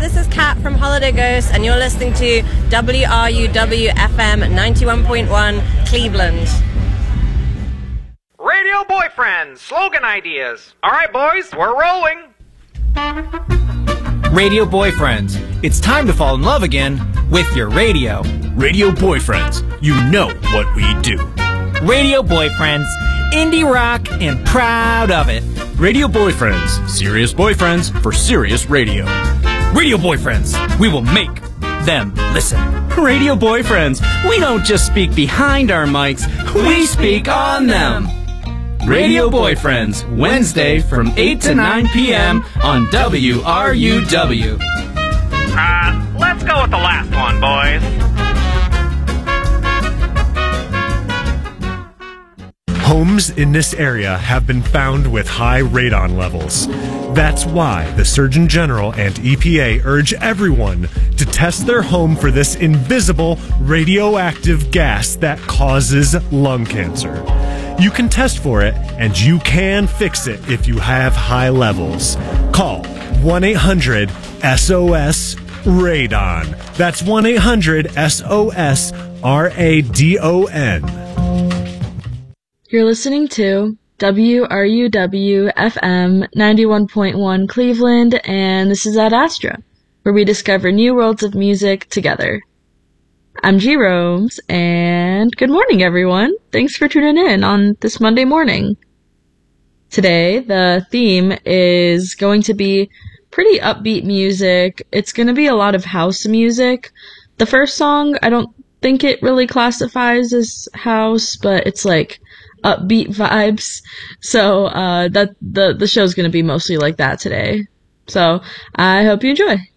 this is Kat from Holiday Ghost, and you're listening to WRUW FM 91.1 Cleveland. Radio Boyfriends, slogan ideas. All right, boys, we're rolling. Radio Boyfriends, it's time to fall in love again with your radio. Radio Boyfriends, you know what we do. Radio Boyfriends, indie rock and proud of it. Radio Boyfriends, serious boyfriends for serious radio. Radio Boyfriends, we will make them listen. Radio Boyfriends, we don't just speak behind our mics, we speak on them. Radio Boyfriends, Wednesday from 8 to 9 p.m. on WRUW. Let's go with the last one, boys. Homes in this area have been found with high radon levels. That's why the Surgeon General and EPA urge everyone to test their home for this invisible radioactive gas that causes lung cancer. You can test for it, and you can fix it if you have high levels. Call 1-800-SOS-RADON. That's 1-800-SOS-RADON. You're listening to WRUW FM 91.1 Cleveland, and this is Ad Astra, where we discover new worlds of music together. I'm G. Romes, and good morning, everyone. Thanks for tuning in on this Monday morning. Today, the theme is going to be pretty upbeat music. It's going to be a lot of house music. The first song, I don't think it really classifies as house, but it's like upbeat vibes. So, the show's going to be mostly like that today. So, I hope you enjoy.